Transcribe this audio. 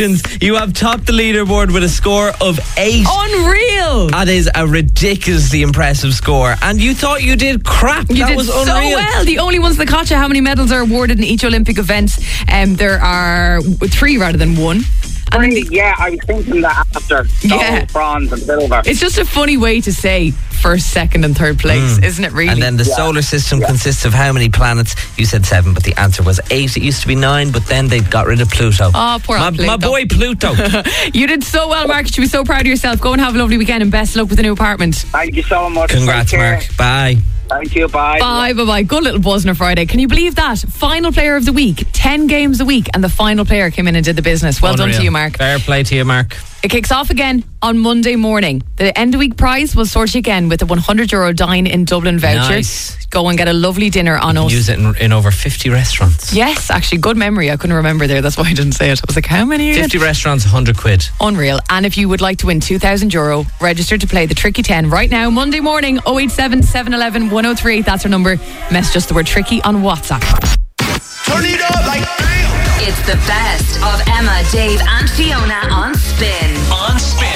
You have topped the leaderboard with a score of 8. Unreal. That is a ridiculously impressive score. And you thought you did crap. You that did was so unreal. well. The only ones that caught you. How many medals are awarded in each Olympic event? There are 3 rather than 1. Yeah, I was thinking that after gold, bronze and silver. It's just a funny way to say first, second and third place, isn't it really? And then the solar system consists of how many planets? You said 7, but the answer was 8. It used to be 9, but then they got rid of Pluto. Oh, poor old Pluto. My boy Pluto. You did so well, Mark. You should be so proud of yourself. Go and have a lovely weekend and best of luck with the new apartment. Thank you so much. Congrats, Mark. Bye. Thank you, bye. Bye. Good little buzz on a Friday. Can you believe that? Final player of the week, 10 games a week, and the final player came in and did the business. Well done to you, Mark. Fair play to you, Mark. It kicks off again on Monday morning. The end of week prize will sort you again with a €100 Dine in Dublin voucher. Nice. Go and get a lovely dinner on us. Use it in over 50 restaurants. Yes, actually, good memory. I couldn't remember there. That's why I didn't say it. I was like, how many? 50 restaurants, £100. Unreal. And if you would like to win €2,000, register to play the Tricky 10 right now, Monday morning, 087 711 1038. That's our number. Message us the word Tricky on WhatsApp. Turn it up like It's the best of Emma, Dave and Fiona on Spin. on Spin.